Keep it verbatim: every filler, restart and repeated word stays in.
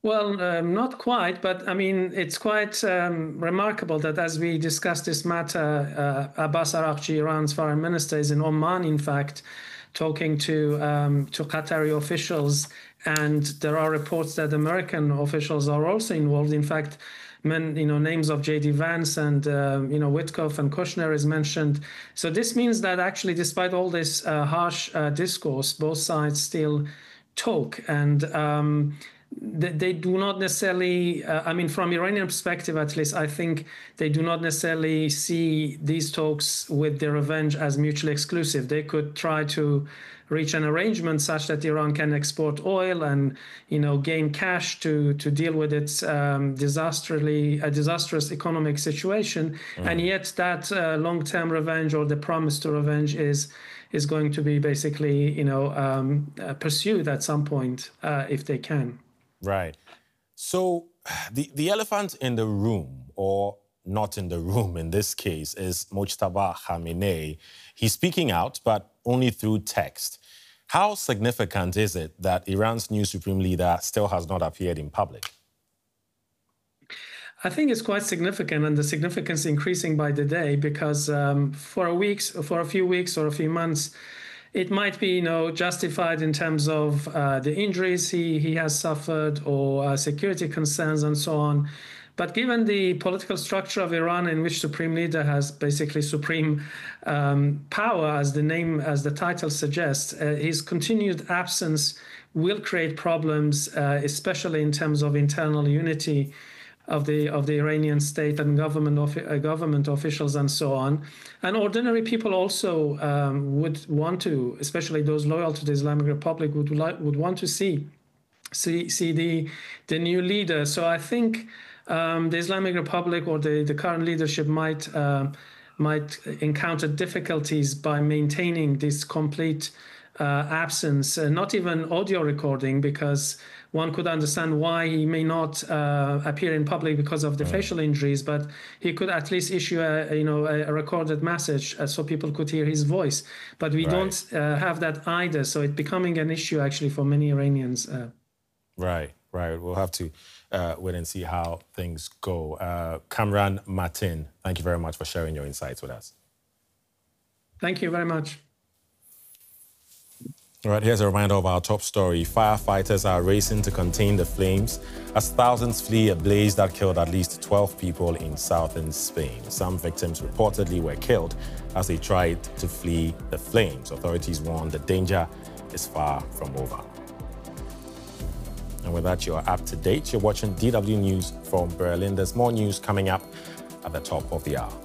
Well, um, not quite, but I mean, it's quite um, remarkable that as we discuss this matter, uh, Abbas Araghchi, Iran's foreign minister, is in Oman, in fact, talking to um, to Qatari officials, and there are reports that American officials are also involved. In fact, men, you know, names of J D Vance and uh, you know Witkoff and Kushner is mentioned. So this means that actually, despite all this uh, harsh uh, discourse, both sides still talk, and um, they, they do not necessarily. Uh, I mean, from Iranian perspective, at least, I think they do not necessarily see these talks with the revenge as mutually exclusive. They could try to reach an arrangement such that Iran can export oil and, you know, gain cash to to deal with its um, disastrously a disastrous economic situation, mm. and yet that uh, long-term revenge or the promise to revenge is is going to be basically, you know, um, uh, pursued at some point uh, if they can. Right. So the the elephant in the room, or not in the room in this case, is Mojtaba Khamenei. He's speaking out, but only through text. How significant is it that Iran's new supreme leader still has not appeared in public? I think it's quite significant, and the significance increasing by the day, because um, for a weeks, for a few weeks or a few months, it might be, you know, justified in terms of uh, the injuries he he has suffered or uh, security concerns and so on. But given the political structure of Iran, in which supreme leader has basically supreme um, power, as the name, as the title suggests, uh, his continued absence will create problems, uh, especially in terms of internal unity of the of the Iranian state and government of, uh, government officials and so on. And ordinary people also um, would want to, especially those loyal to the Islamic Republic, would like would want to see see see the the new leader. So I think um, the Islamic Republic or the the current leadership might uh, might encounter difficulties by maintaining this complete uh, absence, uh, not even audio recording, because one could understand why he may not uh, appear in public because of the mm. facial injuries, but he could at least issue a, a you know a, a recorded message uh, so people could hear his voice. But we right. don't uh, have that either, so it's becoming an issue actually for many Iranians. Uh. Right, right. We'll have to uh, wait and see how things go. Uh, Kamran Martin, thank you very much for sharing your insights with us. Thank you very much. All right, here's a reminder of our top story. Firefighters are racing to contain the flames as thousands flee a blaze that killed at least twelve people in southern Spain. Some victims reportedly were killed as they tried to flee the flames. Authorities warn the danger is far from over. And with that, you're up to date. You're watching D W News from Berlin. There's more news coming up at the top of the hour.